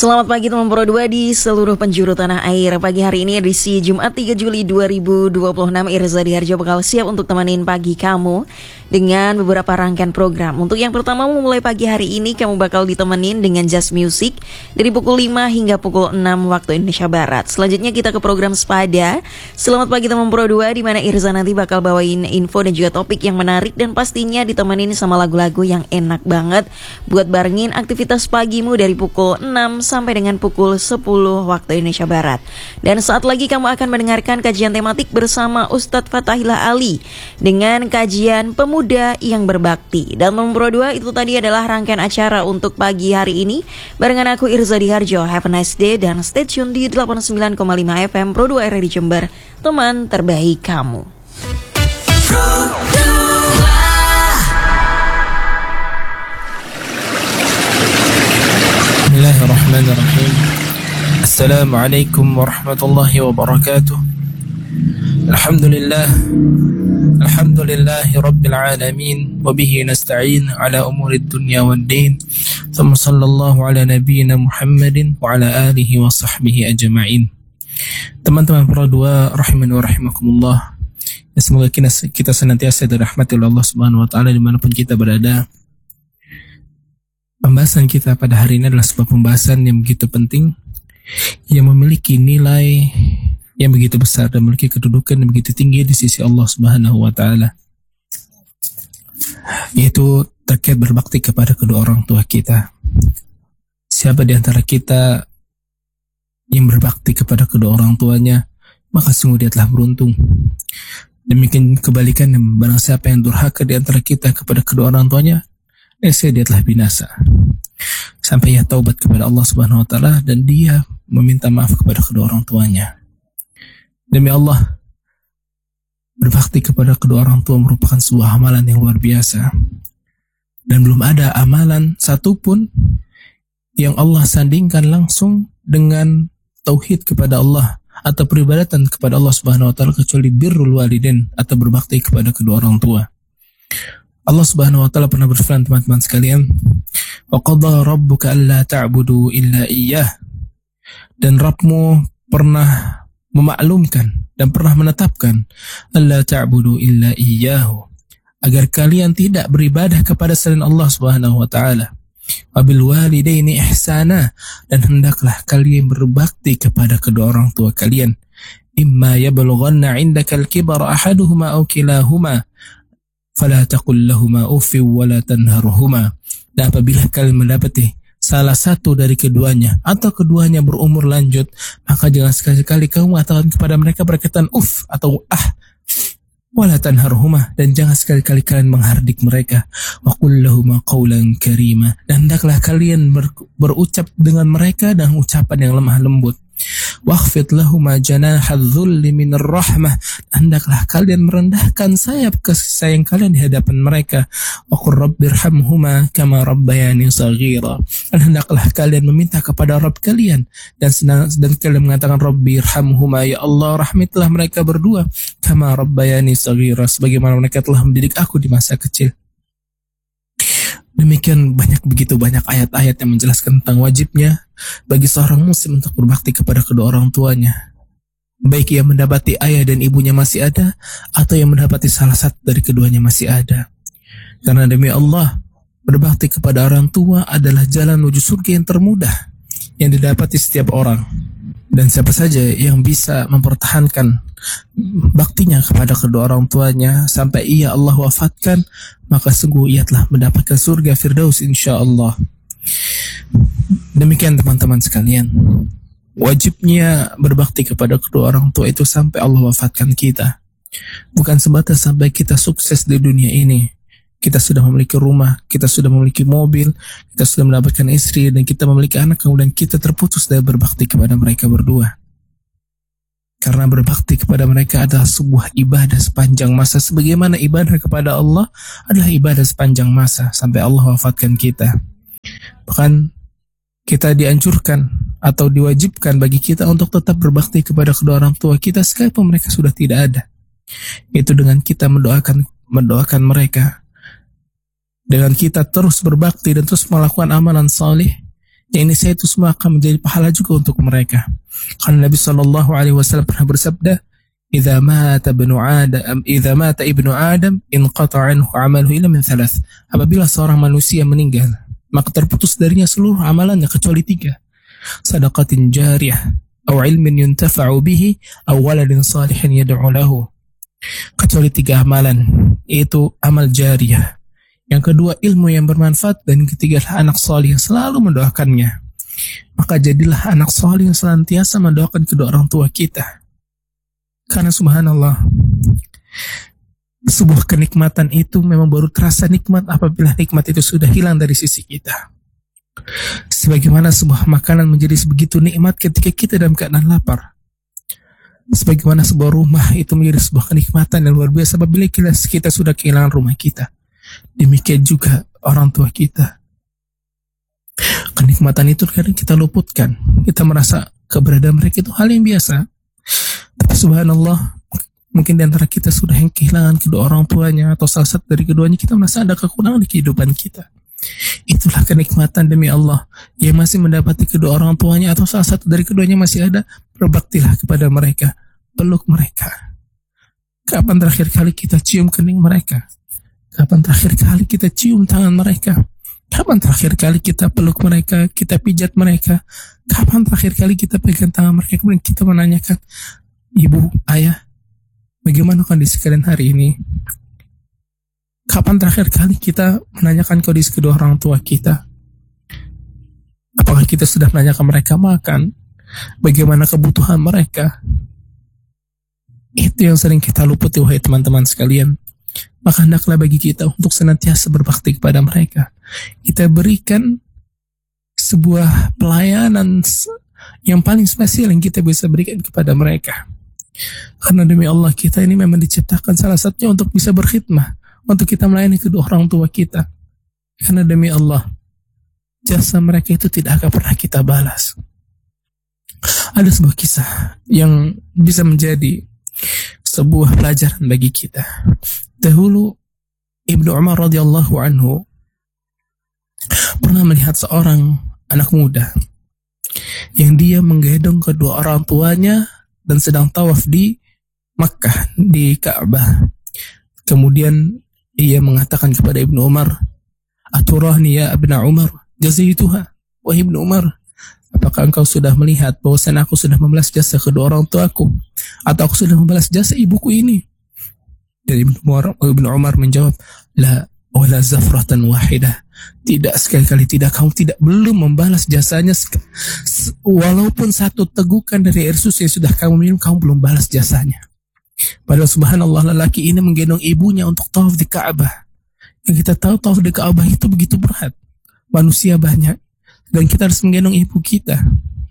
Selamat pagi teman Pro 2 di seluruh penjuru tanah air. Pagi hari ini edisi Jumat 3 Juli 2026, Irza Diharjo bakal siap untuk temenin pagi kamu dengan beberapa rangkaian program. Untuk yang pertama, memulai pagi hari ini kamu bakal ditemenin dengan Jazz Music dari pukul 5 hingga pukul 6 waktu Indonesia Barat. Selanjutnya kita ke program Sepada. Selamat pagi teman Pro 2, di mana Irza nanti bakal bawain info dan juga topik yang menarik dan pastinya ditemenin sama lagu-lagu yang enak banget buat barengin aktivitas pagimu dari pukul 6 sampai dengan pukul 10 waktu Indonesia Barat. Dan saat lagi kamu akan mendengarkan kajian tematik bersama Ustadz Fatahillah Ali dengan kajian pemuda yang berbakti. Dan nomor 2 itu tadi adalah rangkaian acara untuk pagi hari ini barengan aku Irza Diharjo. Have a nice day dan stay tune di 89,5 FM Pro 2 RRI Jember, teman terbaik kamu. Bismillahirrahmanirrahim. Assalamualaikum warahmatullahi wabarakatuh. Alhamdulillahi rabbil alamin, wabihi nasta'in ala umurid dunya wad din. Thumma sallallahu ala nabiyyina Muhammadin wa ala alihi wa sahbihi ajma'in. Teman-teman Pro 2 rahimani wa rahimakumullah. Semoga kita senantiasa dirahmati oleh Allah Subhanahu wa taala dimanapun kita berada. Pembahasan kita pada hari ini adalah sebuah pembahasan yang begitu penting, yang memiliki nilai yang begitu besar dan memiliki kedudukan yang begitu tinggi di sisi Allah Subhanahu wa taala, yaitu terkait berbakti kepada kedua orang tua kita. Siapa di antara kita yang berbakti kepada kedua orang tuanya, maka sungguh dia telah beruntung. Demikian kebalikannya, barang siapa yang durhaka di antara kita kepada kedua orang tuanya, dia telah binasa. Sampai ia taubat kepada Allah Subhanahu wa taala dan dia meminta maaf kepada kedua orang tuanya. Demi Allah, berbakti kepada kedua orang tua merupakan sebuah amalan yang luar biasa. Dan belum ada amalan satupun yang Allah sandingkan langsung dengan tauhid kepada Allah atau peribadatan kepada Allah Subhanahu wa taala kecuali birrul walidain atau berbakti kepada kedua orang tua. Allah Subhanahu wa taala pernah berfirman, teman-teman sekalian, wa qadha rabbuka alla ta'budu illa iyyah. Dan Rabbmu pernah memaklumkan dan pernah menetapkan alla ta'budu illa iyyahu, agar kalian tidak beribadah kepada selain Allah Subhanahu wa taala. Wa bil walidaini ihsana, dan hendaklah kalian berbakti kepada kedua orang tua kalian. Imma yablughanna 'indakal kibara ahaduhuma aw kilahuma fala taqul lahuma uffin wala tanharhuma. Dan apabila kalian mendapati salah satu dari keduanya atau keduanya berumur lanjut, maka jangan sekali-kali kamu mengatakan kepada mereka berkaitan uff atau wala tanharhuma, dan jangan sekali-kali kalian menghardik mereka. Wa qul lahuma qawlan karima, dan hendaklah kalian berucap dengan mereka dengan ucapan yang lemah lembut. Wakhfid lahuma janahadz dzulli minir rahmah, hendaklah kalian merendahkan sayap kasih sayang kalian di hadapan mereka. Wa qur rabbirhamhuma kama rabbayani shaghira, dan hendaklah kalian meminta kepada Rabb kalian dan kalian mengatakan rabbirhamhuma, ya Allah rahmatilah mereka berdua, kama rabbayani shaghira, sebagaimana mereka telah mendidik aku di masa kecil. Demikian begitu banyak ayat-ayat yang menjelaskan tentang wajibnya bagi seorang muslim untuk berbakti kepada kedua orang tuanya, baik ia mendapati ayah dan ibunya masih ada atau yang mendapati salah satu dari keduanya masih ada. Karena demi Allah, berbakti kepada orang tua adalah jalan menuju surga yang termudah yang didapati setiap orang. Dan siapa saja yang bisa mempertahankan baktinya kepada kedua orang tuanya sampai ia Allah wafatkan, maka sungguh ia telah mendapatkan surga Firdaus insyaallah. Demikian teman-teman sekalian, wajibnya berbakti kepada kedua orang tua itu sampai Allah wafatkan kita. Bukan sebatas sampai kita sukses di dunia ini, kita sudah memiliki rumah, kita sudah memiliki mobil, kita sudah mendapatkan istri, dan kita memiliki anak, kemudian kita terputus dari berbakti kepada mereka berdua. Karena berbakti kepada mereka adalah sebuah ibadah sepanjang masa, sebagaimana ibadah kepada Allah adalah ibadah sepanjang masa sampai Allah wafatkan kita. Bahkan kita dianjurkan atau diwajibkan bagi kita untuk tetap berbakti kepada kedua orang tua kita sekalipun mereka sudah tidak ada. Itu dengan kita mendoakan mereka, dengan kita terus berbakti dan terus melakukan amalan salih Yang ini saya itu semua akan menjadi pahala juga untuk mereka. Karena Nabi SAW pernah bersabda, "Idza mata ibnu Adam inqata'a anhu 'amaluhu illa min thalath." Apabila seorang manusia meninggal, maka terputus darinya seluruh amalannya kecuali 3. Sadaqatin jariyah, aw ilmin yuntafa'u bihi, aw waladin salihin yad'u lahu. Kecuali 3 amalan, yaitu amal jariyah. Yang kedua, ilmu yang bermanfaat, dan ketiga anak salih yang selalu mendoakannya. Maka jadilah anak salih yang senantiasa mendoakan kedua orang tua kita. Karena subhanallah, sebuah kenikmatan itu memang baru terasa nikmat apabila nikmat itu sudah hilang dari sisi kita. Sebagaimana sebuah makanan menjadi sebegitu nikmat ketika kita dalam keadaan lapar. Sebagaimana sebuah rumah itu menjadi sebuah kenikmatan yang luar biasa apabila kita sudah kehilangan rumah kita. Demikian juga orang tua kita. Kenikmatan itu kadang kita luputkan. Kita merasa keberadaan mereka itu hal yang biasa. Tapi subhanallah, mungkin di antara kita sudah yang kehilangan kedua orang tuanya atau salah satu dari keduanya, kita merasa ada kekurangan di kehidupan kita. Itulah kenikmatan demi Allah. Yang masih mendapati kedua orang tuanya atau salah satu dari keduanya masih ada, berbaktilah kepada mereka, peluk mereka. Kapan terakhir kali kita cium kening mereka? Kapan terakhir kali kita cium tangan mereka? Kapan terakhir kali kita peluk mereka, kita pijat mereka? Kapan terakhir kali kita pegang tangan mereka, kemudian kita menanyakan, "Ibu, ayah, bagaimana kondisi kalian hari ini?" Kapan terakhir kali kita menanyakan kondisi kedua orang tua kita? Apakah kita sudah menanyakan mereka makan? Bagaimana kebutuhan mereka? Itu yang sering kita luputi, wahai teman-teman sekalian. Maka hendaklah bagi kita untuk senantiasa berbakti kepada mereka. Kita berikan sebuah pelayanan yang paling spesial yang kita bisa berikan kepada mereka. Karena demi Allah, kita ini memang diciptakan salah satunya untuk bisa berkhidmah, untuk kita melayani kedua orang tua kita. Karena demi Allah, jasa mereka itu tidak akan pernah kita balas. Ada sebuah kisah yang bisa menjadi sebuah pelajaran bagi kita. Dahulu Ibnu Umar radhiyallahu anhu pernah melihat seorang anak muda yang dia menggendong kedua orang tuanya dan sedang tawaf di Makkah, di Ka'bah. Kemudian ia mengatakan kepada Ibnu Umar, "Aturahni ya Ibnu Umar jazaituha." Wahai Ibnu Umar, apakah engkau sudah melihat bahwasanya aku sudah membalas jasa kedua orang tuaku, atau aku sudah membalas jasa ibuku ini? Dan Ibnu Umar menjawab, "La wala zafratan wahidah." Tidak, sekali-kali tidak, kamu belum membalas jasanya. Walaupun satu tegukan dari air susu yang sudah kamu minum, kamu belum balas jasanya. Padahal subhanallah, lelaki ini menggendong ibunya untuk tawaf di Ka'bah. Yang kita tahu tawaf di Ka'bah itu begitu berat. Manusia banyak. Dan kita harus menggendong ibu kita.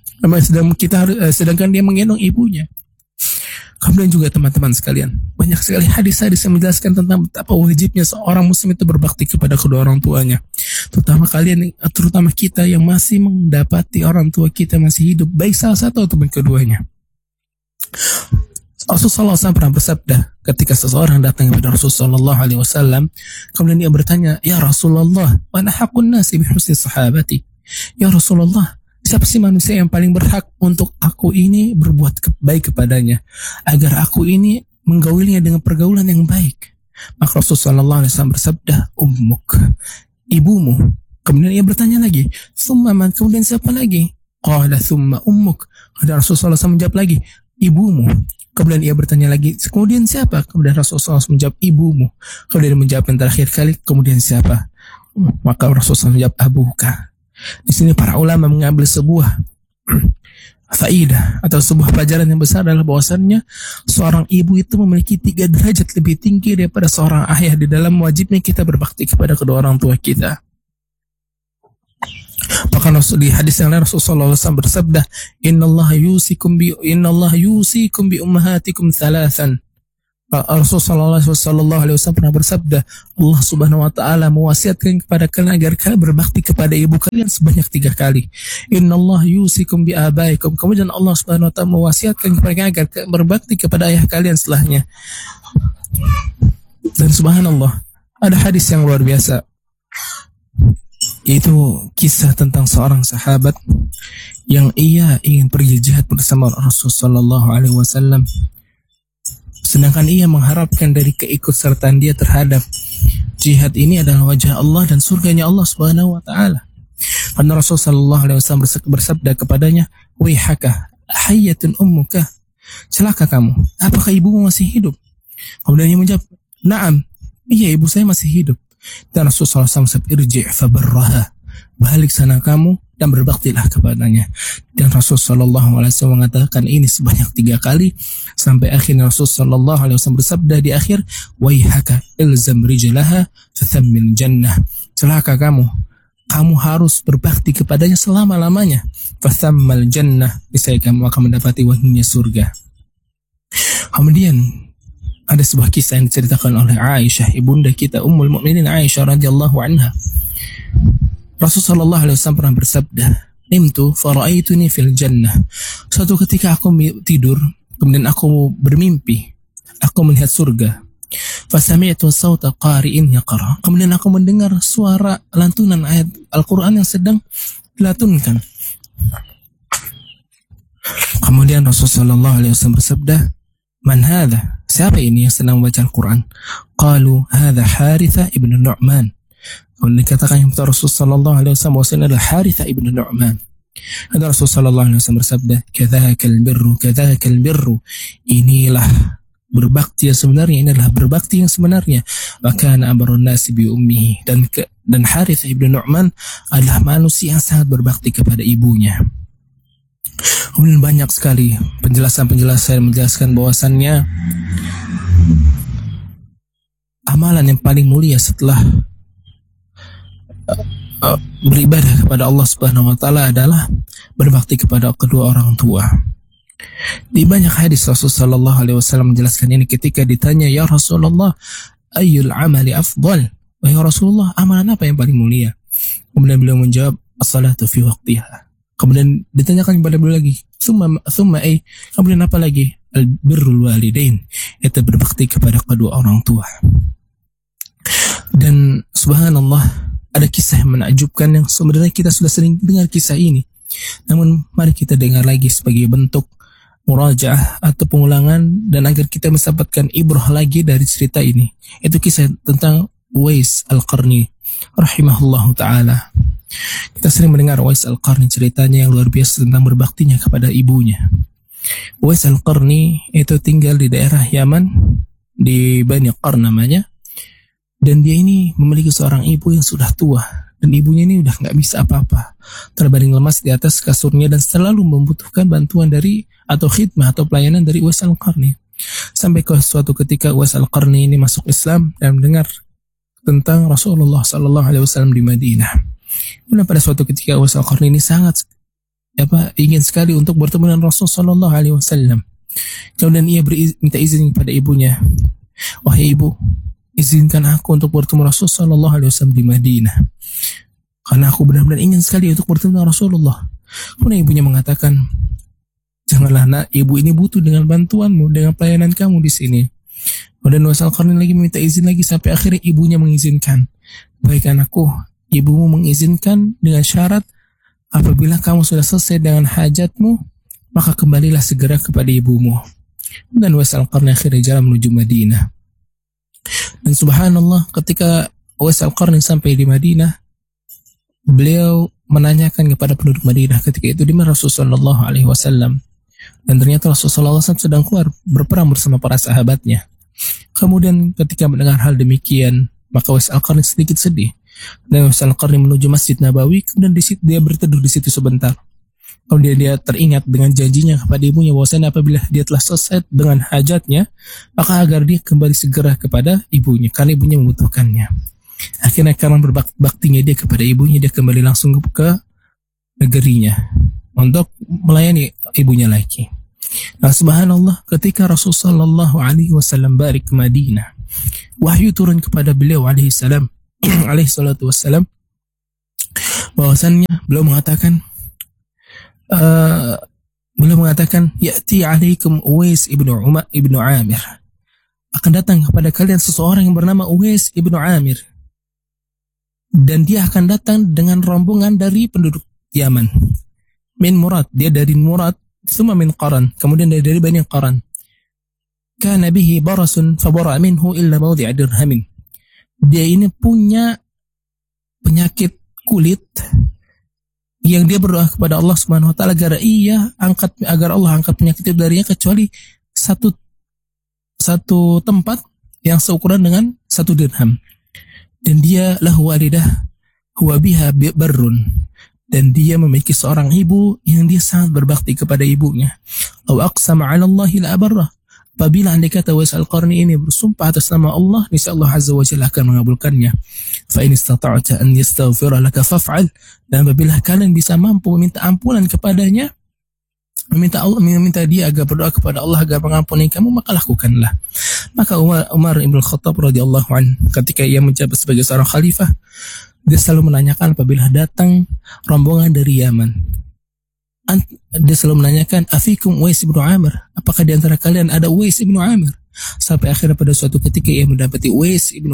Sedangkan dia menggendong ibunya. Kemudian juga teman-teman sekalian, banyak sekali hadis-hadis yang menjelaskan tentang betapa wajibnya seorang muslim itu berbakti kepada kedua orang tuanya. Terutama kita yang masih mendapati orang tua kita masih hidup, baik salah satu ataupun keduanya. Rasulullah SAW pernah bersabda ketika seseorang datang kepada Rasulullah SAW, kemudian dia bertanya, "Ya Rasulullah, mana haqqun nasi bihusni sahabati?" Ya Rasulullah, siapa sih manusia yang paling berhak untuk aku ini berbuat baik kepadanya, agar aku ini menggaulinya dengan pergaulan yang baik? Maka Rasulullah SAW bersabda, "Ummuk," ibumu. Kemudian ia bertanya lagi, "Tsumma man," kemudian siapa lagi? Qala tsumma ummuk. Kemudian Rasulullah SAW menjawab lagi, "Ibumu." Kemudian ia bertanya lagi, "Kemudian siapa?" Kemudian Rasulullah SAW menjawab, "Ibumu." Kemudian menjawab yang terakhir kali, "Kemudian siapa?" Maka Rasulullah SAW menjawab, "Abuka." Di sini para ulama mengambil sebuah faidah atau sebuah pelajaran yang besar, adalah bahwasannya seorang ibu itu memiliki 3 derajat lebih tinggi daripada seorang ayah di dalam wajibnya kita berbakti kepada kedua orang tua kita. Bahkan di hadis yang lain Rasulullah SAW bersabda, Innallaha yusikum bi ummahatikum thalathan." Rasulullah SAW pernah bersabda, Allah Subhanahu Wa Taala mewasiatkan kepada kalian agar kalian berbakti kepada ibu kalian sebanyak 3 kali. Innallaha yusikum bi abaikum. Kemudian Allah Subhanahu Wa Taala mewasiatkan kepada kalian agar kalian berbakti kepada ayah kalian setelahnya. Dan subhanallah, ada hadis yang luar biasa yaitu kisah tentang seorang sahabat yang ia ingin pergi jihad bersama Rasulullah Shallallahu Alaihi Wasallam, sedangkan ia mengharapkan dari keikutsertaan dia terhadap jihad ini adalah wajah Allah dan surganya Allah Subhanahu Wa Taala. Karena Rasulullah Shallallahu Alaihi Wasallam bersabda kepadanya, "Wihaka, hayyatun ummuka." Celaka kamu, apakah ibumu masih hidup? Kemudian dia menjawab, "Na'am, iya ibu saya masih hidup." Dan Rasulullah SAW irji' fabarraha, balik sana kamu dan berbaktilah kepadanya. Dan Rasulullah SAW mengatakan ini sebanyak 3 kali sampai akhirnya Rasulullah SAW bersabda di akhir, "Waihaka ilzam rijlaha fathammil jannah." Celaka kamu harus berbakti kepadanya selama-lamanya. Fathammal jannah, niscaya kamu akan mendapati wanginya surga. Kemudian ada sebuah kisah yang diceritakan oleh Aisyah, ibunda kita Ummul Mukminin Aisyah radhiyallahu anha. Rasulullah SAW pernah bersabda, "Nimtu fara'aituni fil jannah." Suatu ketika aku tidur, kemudian aku bermimpi, aku melihat surga. Fasami'tu sawta qari'in yaqra. Kemudian aku mendengar suara lantunan ayat Al-Qur'an yang sedang dilantunkan. Kemudian Rasulullah SAW bersabda, "Man hadha?" Siapa ini yang sedang membaca Al-Quran? Qalu hadha Haritha ibn Nu'man. Kemudian dikatakan yang Rasulullah SAW bahwasanya adalah Haritha ibn Nu'man. Dan Rasulullah SAW bersabda, "Kadzakal birru." Inilah berbakti yang sebenarnya, ini adalah berbakti yang sebenarnya. Wa kana abarun nasi bi ummihi. Dan Haritha ibn Nu'man adalah manusia yang sangat berbakti kepada ibunya. Kemudian banyak sekali penjelasan-penjelasan yang menjelaskan bahwasannya amalan yang paling mulia setelah beribadah kepada Allah Subhanahu wa taala adalah berbakti kepada kedua orang tua. Di banyak hadis Rasulullah sallallahu alaihi wasallam menjelaskan ini ketika ditanya, "Ya Rasulullah, ayyul amali afdal?" Wahai Rasulullah, amalan apa yang paling mulia? Kemudian beliau menjawab, "As-salatu fi waqtiha." Kemudian ditanyakan kepada beliau lagi, kemudian apa lagi? Al-birrul walidain, yaitu berbakti kepada kedua orang tua. Dan subhanallah, ada kisah yang menakjubkan yang sebenarnya kita sudah sering dengar kisah ini. Namun mari kita dengar lagi sebagai bentuk murajaah atau pengulangan dan agar kita mendapatkan ibrah lagi dari cerita ini. Itu kisah tentang Uwais Al-Qarni rahimahullahu ta'ala. Kita sering mendengar Uwais Al-Qarni ceritanya yang luar biasa tentang berbaktinya kepada ibunya. Uwais Al-Qarni itu tinggal di daerah Yaman, di Bani Qarn namanya. Dan dia ini memiliki seorang ibu yang sudah tua. Dan ibunya ini udah gak bisa apa-apa, terbaring lemas di atas kasurnya dan selalu membutuhkan bantuan dari atau khidmah atau pelayanan dari Uwais Al-Qarni. Sampai ke suatu ketika Uwais Al-Qarni ini masuk Islam dan mendengar tentang Rasulullah SAW di Madinah. Kemudian pada suatu ketika Uwais Al-Qarni ini sangat ingin sekali untuk bertemu dengan Rasulullah SAW. Kemudian ia minta izin kepada ibunya, "Wahai ibu, izinkan aku untuk bertemu Rasulullah SAW di Madinah, karena aku benar-benar ingin sekali untuk bertemu dengan Rasulullah." Kemudian ibunya mengatakan, "Janganlah nak, ibu ini butuh dengan bantuanmu, dengan pelayanan kamu di sini." Kemudian Uwais Al-Qarni lagi meminta izin lagi sampai akhirnya ibunya mengizinkan. "Baik anakku, ibumu mengizinkan dengan syarat apabila kamu sudah selesai dengan hajatmu, maka kembalilah segera kepada ibumu." Dan Uwais Al-Qarni akhirnya jalan menuju Madinah. Dan subhanallah, ketika Uwais Al-Qarni sampai di Madinah, beliau menanyakan kepada penduduk Madinah ketika itu di mana Rasulullah SAW. Dan ternyata Rasulullah SAW sedang keluar berperang bersama para sahabatnya. Kemudian ketika mendengar hal demikian, maka Uwais Al-Qarni sedikit sedih. Dan Uwais Al-Qarni menuju Masjid Nabawi, kemudian di situ dia berteduh di situ sebentar. Kemudian dia teringat dengan janjinya kepada ibunya bahwasanya apabila dia telah selesai dengan hajatnya, maka agar dia kembali segera kepada ibunya karena ibunya membutuhkannya. Akhirnya karena berbaktinya dia kepada ibunya, dia kembali langsung ke negerinya untuk melayani ibunya lagi. Nah subhanallah, ketika Rasulullah SAW balik ke Madinah, wahyu turun kepada beliau alaihi salatu wassalam, bahwasannya beliau mengatakan ya'ti alaikum Uwais ibnu Amir, akan datang kepada kalian seseorang yang bernama Uwais ibnu Amir. dan dia akan datang dengan rombongan dari penduduk Yaman. Min Murad, dia dari Murad, summa min Qaran, kemudian dari Bani Qaran. Kana bihi barasun fabara minhu illa mawdi'a dirhamin. Dia ini punya penyakit kulit yang dia berdoa kepada Allah Subhanahu wa taala agar Allah angkat penyakit itu darinya, kecuali satu tempat yang seukuran dengan 1 dirham. Dan dia lahu walidah huwa biha barrun, dan dia memiliki seorang ibu yang dia sangat berbakti kepada ibunya. Aw aqsama 'ala Allah la abarra. Apabila andai kata Uwais Al-Qarni ini bersumpah atas nama Allah, niscaya Allah Azza wa Jalla akan mengabulkannya. Fa in istata'ta an yastaghfira laka faf'al. Dan apabila kalian bisa mampu meminta ampunan kepadanya, meminta dia agar berdoa kepada Allah agar mengampuni kamu, maka lakukanlah. Maka Umar Ibn Khattab radhiyallahu anhu, ketika ia menjabat sebagai seorang khalifah, dia selalu menanyakan apabila datang rombongan dari Yaman. Dia selalu menanyakan, afikum Uwais ibnu Amir, apakah di antara kalian ada Uwais ibnu Amir? Sampai akhirnya pada suatu ketika ia mendapati Uwais ibnu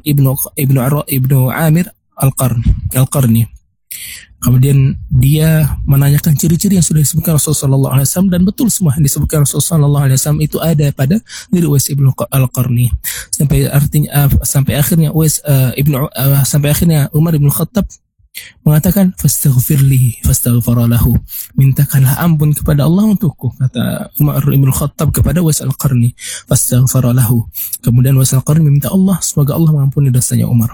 Amir Al-Qarni. Kemudian dia menanyakan ciri-ciri yang sudah disebutkan Rasulullah SAW, dan betul semua yang disebutkan Rasulullah SAW itu ada pada diri Uwais ibnu Al-Qarni. Sampai akhirnya Umar ibn Khattab mengatakan, fastaghfirli fastaghfara lahu, mintakanlah ampun kepada Allah untukku, kata Umar ibn Khattab kepada Uwais Al-Qarni. Fastaghfara lahu, kemudian Uwais Al-Qarni meminta Allah semoga Allah mengampuni dosanya Umar.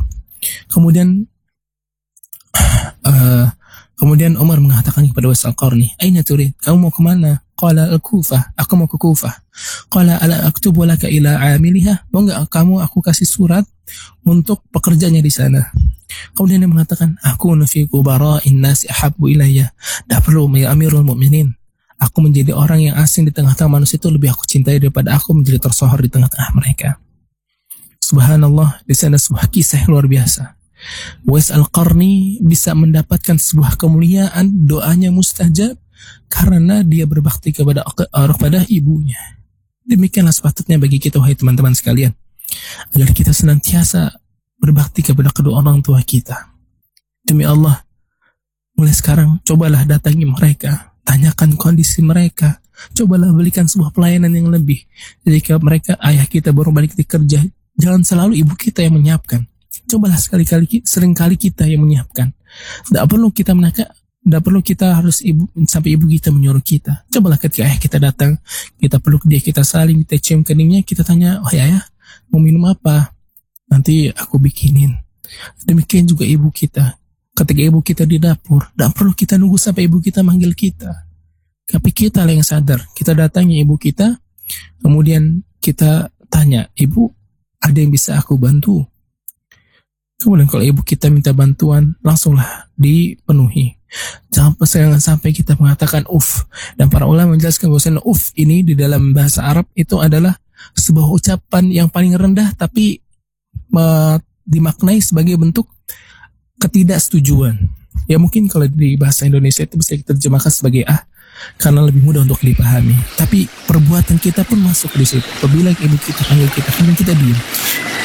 Kemudian Umar mengatakan kepada Uwais Al-Qarni, aina turid, kamu mau kemana? Qala al-Kufah, aku mau ke Kufah. Qala ala aktubu laka ila amiliha, mau enggak kamu aku kasih surat untuk pekerjanya di sana. Kemudian dia mengatakan, aku nafi kubara'in nasi ahabbu ilayya. Dah perlu ya Amirul Mukminin, aku menjadi orang yang asing di tengah-tengah manusia itu lebih aku cintai daripada aku menjadi tersohor di tengah-tengah mereka. Subhanallah, di sana sebuah kisah yang luar biasa. Uwais Al-Qarni bisa mendapatkan sebuah kemuliaan, doanya mustajab karena dia berbakti kepada ibunya. Demikianlah sepatutnya bagi kita, wahai teman-teman sekalian, agar kita senantiasa berbakti kepada kedua orang tua kita. Demi Allah, mulai sekarang cobalah datangi mereka, tanyakan kondisi mereka, cobalah berikan sebuah pelayanan yang lebih. Jika mereka ayah kita baru balik di kerja, jangan selalu ibu kita yang menyiapkan. Cobalah seringkali kita yang menyiapkan. Tidak perlu kita harus sampai ibu kita menyuruh kita. Cobalah ketika ayah kita datang, kita peluk dia, kita saling, kita cium keningnya, kita tanya, oh ayah, mau minum apa? Nanti aku bikinin. Demikian juga ibu kita. Ketika ibu kita di dapur, tidak perlu kita nunggu sampai ibu kita manggil kita. Tapi kita yang sadar, kita datangi ibu kita, kemudian kita tanya, ibu, ada yang bisa aku bantu? Kemudian kalau ibu kita minta bantuan, langsunglah dipenuhi. Jangan sampai kita mengatakan uf. Dan para ulama menjelaskan bahwasanya uf ini di dalam bahasa Arab itu adalah sebuah ucapan yang paling rendah, tapi dimaknai sebagai bentuk ketidaksetujuan. Ya mungkin kalau di bahasa Indonesia itu bisa diterjemahkan sebagai karena lebih mudah untuk dipahami. Tapi perbuatan kita pun masuk di situ. Apabila ibu kita panggil kita, kemudian kita diam.